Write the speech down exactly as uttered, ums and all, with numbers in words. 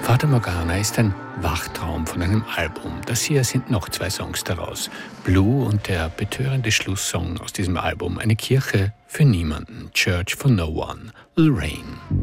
Fata Morgana ist ein Wachtraum von einem Album. Das hier sind noch zwei Songs daraus. Blue und der betörende Schlusssong aus diesem Album, Eine Kirche für niemanden, Church for No One, Lorraine.